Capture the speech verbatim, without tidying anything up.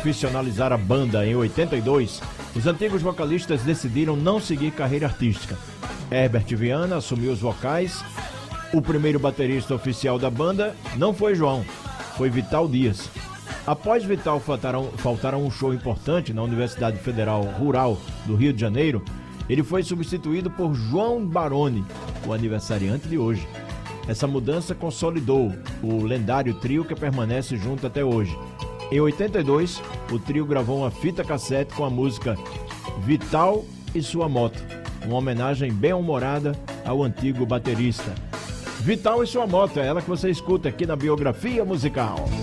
profissionalizar a banda em oitenta e dois, os antigos vocalistas decidiram não seguir carreira artística. Herbert Viana assumiu os vocais. O primeiro baterista oficial da banda não foi João, foi Vital Dias. Após Vital faltaram, faltaram um show importante na Universidade Federal Rural do Rio de Janeiro, ele foi substituído por João Baroni, o aniversariante de hoje. Essa mudança consolidou o lendário trio que permanece junto até hoje. Em oitenta e dois, o trio gravou uma fita cassete com a música Vital e Sua Moto, uma homenagem bem-humorada ao antigo baterista. Vital e Sua Moto, é ela que você escuta aqui na Biografia Musical.